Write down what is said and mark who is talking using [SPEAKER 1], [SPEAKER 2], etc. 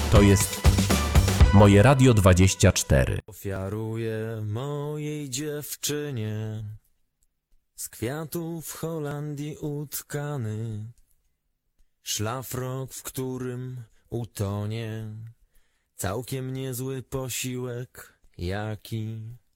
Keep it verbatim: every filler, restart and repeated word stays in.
[SPEAKER 1] To jest Moje Radio dwadzieścia cztery.
[SPEAKER 2] Ofiaruję mojej dziewczynie z kwiatów w Holandii utkany szlafrok, w którym utonie całkiem niezły posiłek, jaki